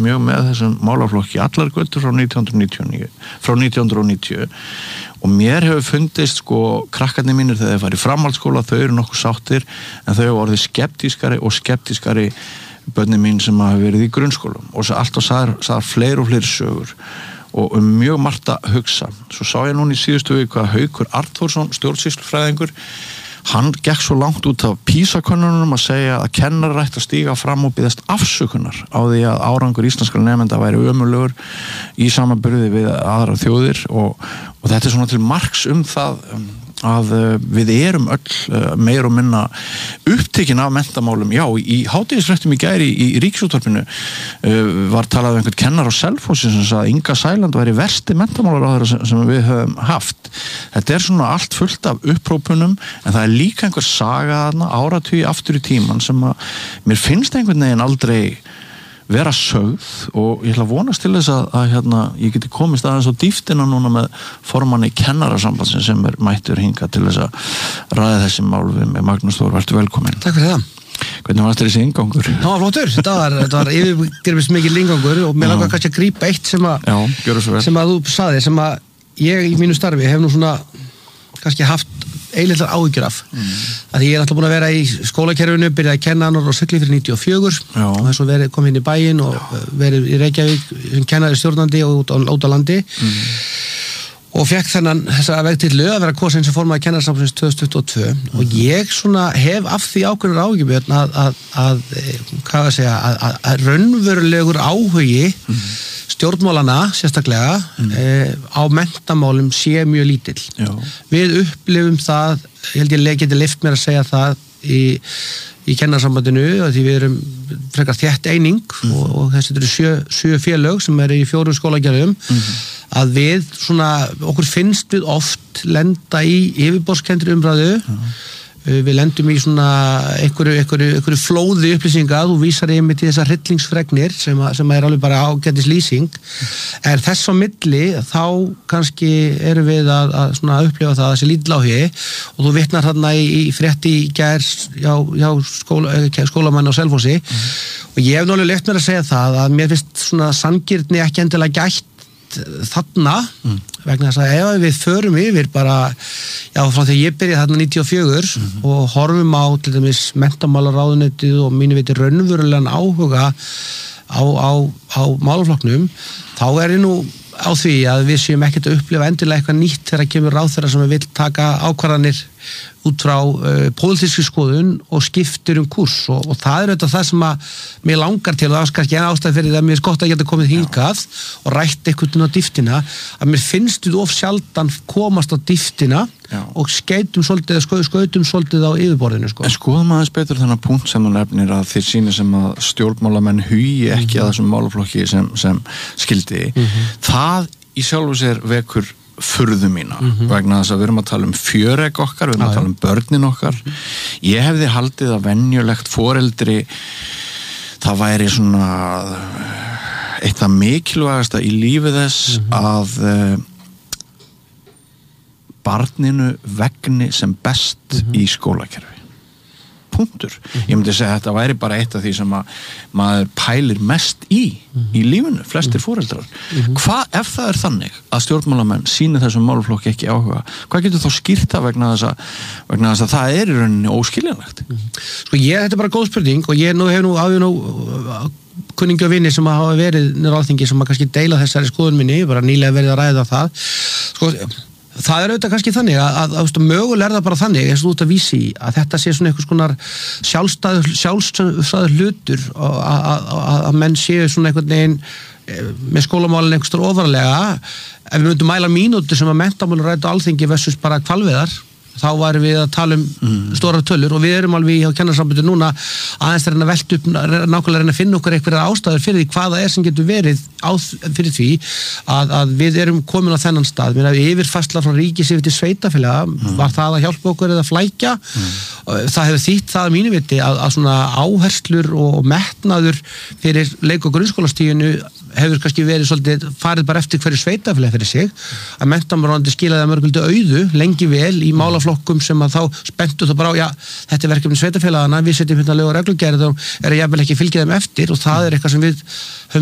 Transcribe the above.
mjög með þessum málaflokki allar götur frá 1990 og mér hefur fundist sko krakkarnir mínir þegar þeir fara í framhaldsskóla, þau eru nokkuð sáttir en þau hafa orðið skeptískari börnin mín sem hafa verið í grunnskólum og alltaf sagðar fleiri og fleiri sögur og mjög margt að hugsa. Svo sá ég núna í síðustu viku að Haukur Arnþórsson, stjórnsýslufræðingur, hann gekk svo langt út af PISA-könnunum að segja að kennarar ættu að stíga fram og biðjast afsökunar á því að árangur íslenskra nemenda væri ömurlegur í samanburði við aðrar þjóðir og þetta svona til marks það að við erum öll meir og minna upptekin af menntamálum. Já, í hádegisfréttum í gær í Ríkisútvarpinu var talað einhvern kennar á Selfossi sem sagði að Inga Sæland væri versti menntamálaráðherra sem við höfum haft. Þetta svona allt fullt af upphrópunum en það líka einhver saga þarna áratugi aftur í tíman sem að mér finnst einhvern veginn aldrei vera sögð og ég ætla að vonast til þess að ég geti komist aðeins á dýptina núna með formanni kennarasambandsins sem mættur hingað til þess að ræða þessi mál við með Magnús Þór, vertu velkominn. Takk fyrir það. Hvernig var þessi inngangur? Það var flottur, þetta var yfirgripist mikil inngangur og mér langar kannski að grípa eitt sem að þú sagði, sem að ég í mínu starfi hef nú svona kannski haft eilitlar áhyggjur af að því ég alltaf búin að vera í skólakerfinu, byrjaði að kenna annar á Sölli fyrir 94 og þess að kom inn í bæinn og verið í Reykjavík sem kennari stjórnandi og út á landi og fekk þessa vegtillu að vera kosin sem formaði kennarasambandsins 2022 og ég svona hef af því ákveðnar áhyggjur að raunverulegur áhugi stjórnmálana sérstaklega á menntamálum sé mjög lítill. Já. Við upplifum það, ég held ég geti leyft mér að segja það í kennarasambandinu því við erum frekar þétt eining og þessi eru sjö félög sem eru í 4 skólagerðum að við svona, okkur finnst við oft lenda í yfirborðskendri umræðu við lendum í svona einhverju flóði upplýsinga þú vísar einmitt í þessar hryllingsfregnir sem er alveg bara ágætis lýsing en þess á milli þá kannski erum við að svona upplifa það þessi lítill áhugi og þú vitnar þarna í frétti í gær hjá skólamann á Selfossi og ég hef náttúrulega leyft mér að segja það að mér finnst svona sanngirni ekki endilega gætt þarna vegna þess að ef við förum yfir bara frá því ég byrjaði þarna 94 og horfum á til dæmis menntamálaráðuneytið og mínu viti raunverulegan áhuga á málaflokknum þá ég nú á því að við séum ekkert að upplifa endilega eitthvað nýtt þegar kemur ráðherra sem vill taka ákvarðanir út frá pólitískri skoðun og skiptir kurs og það auðvitað það sem að mér langar til og það kannski en ástæð fyrir það að mér gott að geta komið hingað og rætt einhvern á dýptina að mér finnst við of sjaldan komast á dýptina og skautum svolítið á yfirborðinu sko. En skoðum aðeins betur þennan punkt sem þú nefnir að þið sýnir sem að stjórnmálamenn hugi ekki að þessum málaflokki sem skildi það í sjálfu sér vekur furðu mína vegna þess að við erum að tala fjöregg okkar, við erum að tala börnin okkar ég hefði haldið að venjulegt foreldri það væri svona eitt af mikilvægasta í lífi þess að barninu vegni sem best í skólakerfi punktur. Ég myndi segja að þetta væri bara eitt af því sem að maður pælir mest í lífinu, flestir foreldrar. Hvað ef það er þannig að stjórnmálamenn sýni þessum málaflokki ekki áhuga? Hvað getur þá skýrt það vegna þess að það er í rauninni óskiljanlegt? Sko þetta er bara góð spurning og ég hef nú kunningi og vinni sem hafa verið niður á Alþingi sem að kannski deila þessari skoðun minni, bara nýlega verið að ræða það. Sko það auðvitað kannski þannig að mögulega er það bara þannig eins og þú ert að vísi í að þetta sé svona einhvers konar sjálfstæður hlutur að menn séu svona einhvern veginn með skólamálinn einhvers stór ofarlega ef við myndum mæla mínútur sem að menntamálin ræddu á Alþingi versus bara hvalveiðar þá varum við að tala stórar tölur og við erum alveg hjá kennarasambandinu núna aðeins að velta upp nákvæmlega að finna okkur einhverjar ástæður fyrir því hvað það er sem getur verið fyrir því að við erum komin á þennan stað yfirfærsla frá ríkis yfir til sveitafélaga var það að hjálpa okkur eða flækja það hefur þýtt það að mínu viti að svona áherslur og metnaður fyrir leik- og grunnskólastiginu hefur kannski verið svolítið farið bara eftir hverju sveitafélag fyrir sig að menntamálaráðuneytið skilaði að mörguldu auðu lengi vel í málaflokkum sem að þá spenntu það bara á þetta er verkefni sveitafélagana, við setjum hérna lög og reglugerð og eru jafnvel ekki fylgja þeim eftir og það er eitthvað sem við höfum